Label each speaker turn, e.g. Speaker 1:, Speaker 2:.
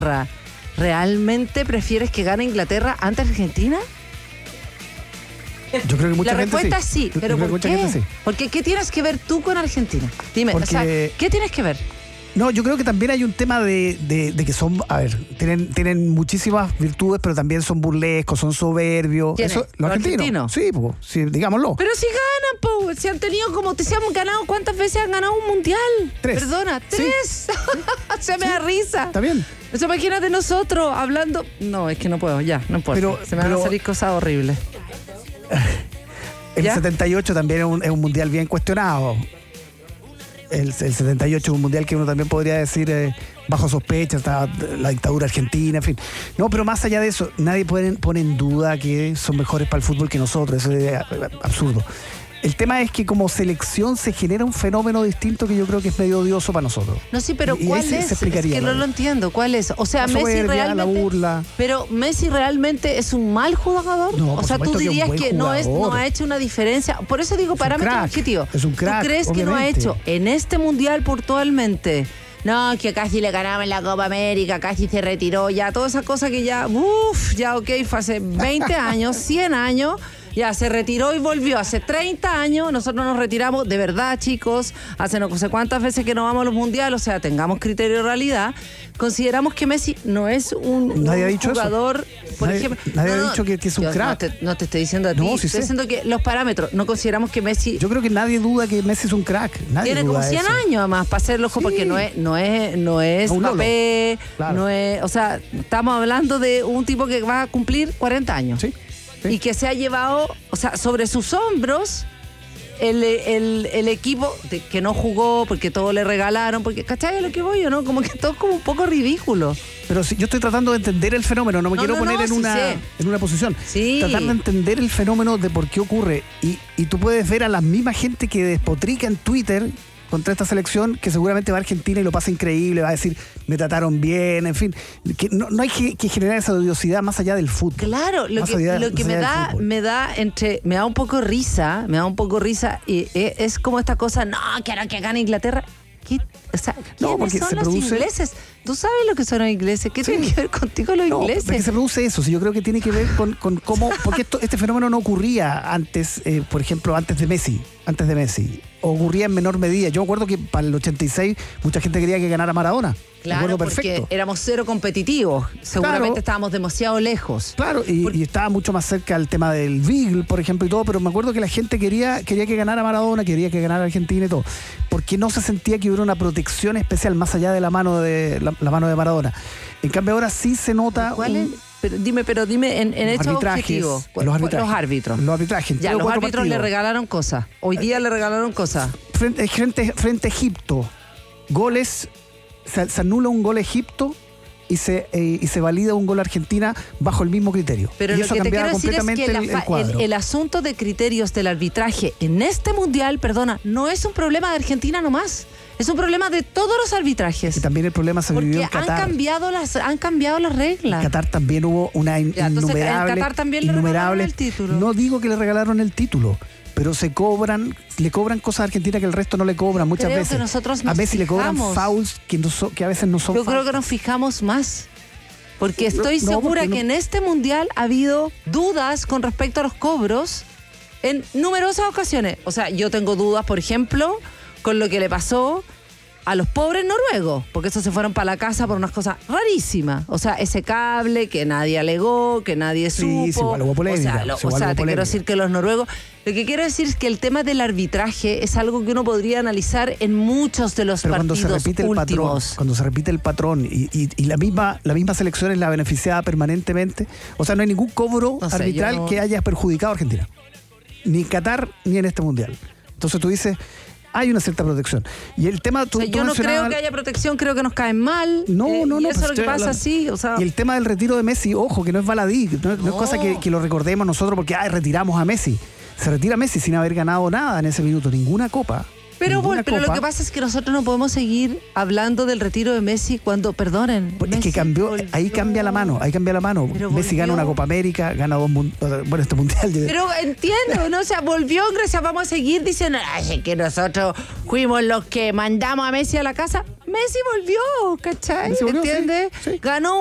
Speaker 1: ¿realmente prefieres que gane Inglaterra antes de Argentina?
Speaker 2: Yo creo que mucha
Speaker 1: La
Speaker 2: gente
Speaker 1: respuesta sí, pero ¿por qué?
Speaker 2: Sí.
Speaker 1: Porque ¿qué tienes que ver tú con Argentina? Dime,
Speaker 2: Porque...
Speaker 1: o sea, ¿qué tienes que ver?
Speaker 2: No, yo creo que también hay un tema de que son, a ver, tienen muchísimas virtudes, pero también son burlescos, son soberbios.
Speaker 1: Eso,
Speaker 2: ¿Los argentinos? Sí, pues, sí, digámoslo.
Speaker 1: Pero si ganan, pues, si han tenido como te se han ganado, ¿cuántas veces han ganado un mundial?
Speaker 2: 3.
Speaker 1: Perdona, 3. Sí. Se me da risa.
Speaker 2: Está bien.
Speaker 1: O sea, imagínate nosotros hablando. No, es que no puedo, ya, no importa. Se me van a salir cosas horribles.
Speaker 2: El 78 también es un mundial bien cuestionado. El 78 es un mundial que uno también podría decir bajo sospecha, está la dictadura argentina, en fin. No, pero más allá de eso, nadie pone en duda que son mejores para el fútbol que nosotros, eso es absurdo. El tema es que como selección se genera un fenómeno distinto que yo creo que es medio odioso para nosotros.
Speaker 1: No, sí, pero ¿cuál es?
Speaker 2: Se explicaría,
Speaker 1: es que no lo entiendo. ¿Cuál es? O sea,
Speaker 2: la
Speaker 1: Messi
Speaker 2: soberbia,
Speaker 1: realmente...
Speaker 2: la burla.
Speaker 1: Pero ¿Messi realmente es un mal jugador?
Speaker 2: No,
Speaker 1: o sea, tú dirías que no ha hecho una diferencia. Por eso digo parámetro objetivo.
Speaker 2: Es un crack,
Speaker 1: ¿Tú crees
Speaker 2: obviamente.
Speaker 1: que no ha hecho en este mundial puntualmente? No, que casi le ganaba en la Copa América, casi se retiró, ya toda esa cosa que ya, ya ok, fue hace 20 años, 100 años, ya se retiró y volvió. Hace 30 años nosotros nos retiramos, de verdad, chicos, hace no sé cuántas veces que no vamos a los mundiales, o sea, tengamos criterio de realidad. Consideramos que Messi no es un jugador, por ejemplo.
Speaker 2: Nadie ha dicho que es un crack.
Speaker 1: No te estoy diciendo a ti,
Speaker 2: sí
Speaker 1: estoy diciendo que los parámetros, no consideramos que Messi...
Speaker 2: Yo creo que nadie duda que Messi es un crack. Nadie
Speaker 1: tiene como 100 años además para hacerlo, sí. Porque no es Mbappé, claro. No es, o sea, estamos hablando de un tipo que va a cumplir 40 años.
Speaker 2: Sí.
Speaker 1: Y que se ha llevado, o sea, sobre sus hombros el equipo que no jugó porque todo le regalaron, porque, ¿cachai? A lo que voy yo, ¿no? Como que todo es como un poco ridículo.
Speaker 2: Pero si yo estoy tratando de entender el fenómeno, no me quiero poner en una posición.
Speaker 1: Sí.
Speaker 2: Tratar de entender el fenómeno de por qué ocurre. Y tú puedes ver a la misma gente que despotrica en Twitter contra esta selección, que seguramente va a Argentina y lo pasa increíble, va a decir, me trataron bien, en fin. Que no hay que generar esa odiosidad más allá del fútbol.
Speaker 1: Claro, lo que me da un poco risa, y es como esta cosa, no, quiero que gane Inglaterra. O sea, ¿quiénes son los ingleses? ¿Tú sabes lo que son los ingleses? ¿Qué tiene que ver contigo los ingleses?
Speaker 2: Porque se produce eso. Yo creo que tiene que ver con cómo... Porque este fenómeno no ocurría antes, por ejemplo, antes de Messi. Ocurría en menor medida. Yo me acuerdo que para el 86 mucha gente quería que ganara Maradona.
Speaker 1: Claro, porque éramos cero competitivos. Seguramente estábamos demasiado lejos.
Speaker 2: Claro, y estaba mucho más cerca el tema del Beagle, por ejemplo, y todo, pero me acuerdo que la gente quería que ganara Maradona, quería que ganara Argentina y todo, porque no se sentía que hubiera una protección especial más allá de la mano de Maradona. En cambio ahora sí se nota...
Speaker 1: ¿Cuál es? Pero dime en hechos objetivos.
Speaker 2: Los
Speaker 1: árbitros.
Speaker 2: Los arbitrajes.
Speaker 1: Ya, los árbitros le regalaron cosas. Hoy día le regalaron cosas.
Speaker 2: Frente a Egipto, goles, se anula un gol a Egipto y se valida un gol a Argentina bajo el mismo criterio.
Speaker 1: Pero
Speaker 2: y
Speaker 1: lo
Speaker 2: eso
Speaker 1: que te quiero
Speaker 2: cambiaba
Speaker 1: decir es que el asunto de criterios del arbitraje en este mundial, no es un problema de Argentina nomás. Es un problema de todos los arbitrajes.
Speaker 2: Y también el problema se vivió en Qatar.
Speaker 1: Porque han cambiado las reglas.
Speaker 2: En Qatar también hubo una innumerable...
Speaker 1: En Qatar también le regalaron el título.
Speaker 2: No digo que le regalaron el título, pero le cobran cosas a Argentina que el resto no le cobran muchas veces.
Speaker 1: Que nosotros
Speaker 2: a Messi le cobran fouls que a veces no son fouls.
Speaker 1: Yo creo que nos fijamos más. Porque estoy segura que en este mundial ha habido dudas con respecto a los cobros en numerosas ocasiones. O sea, yo tengo dudas, por ejemplo, con lo que le pasó a los pobres noruegos, porque esos se fueron para la casa por unas cosas rarísimas. O sea, ese cable que nadie alegó, que nadie supo.
Speaker 2: Sí, igual hubo polémica.
Speaker 1: Quiero decir que los noruegos... Lo que quiero decir es que el tema del arbitraje es algo que uno podría analizar en muchos de los partidos últimos.
Speaker 2: Cuando se repite el patrón y la misma selección es la beneficiada permanentemente, o sea, no hay ningún cobro arbitral que haya perjudicado a Argentina. Ni en Qatar, ni en este mundial. Entonces tú dices... Hay una cierta protección. Y el tema...
Speaker 1: yo no creo que haya protección, creo que nos caen mal.
Speaker 2: No.
Speaker 1: Y eso es lo que pasa así. O sea.
Speaker 2: Y el tema del retiro de Messi, ojo, que no es baladí, no es cosa que lo recordemos nosotros porque retiramos a Messi. Se retira Messi sin haber ganado nada en ese minuto, ninguna copa.
Speaker 1: Pero lo que pasa es que nosotros no podemos seguir hablando del retiro de Messi cuando, perdonen.
Speaker 2: Es que cambió, ahí cambia la mano. Messi gana una Copa América, gana este mundial.
Speaker 1: Pero entiendo, ¿no? O sea, volvió, gracias, vamos a seguir diciendo, que nosotros fuimos los que mandamos a Messi a la casa. Messi volvió, ¿cachai?
Speaker 2: Messi volvió,
Speaker 1: ¿Entiendes?
Speaker 2: sí.
Speaker 1: Ganó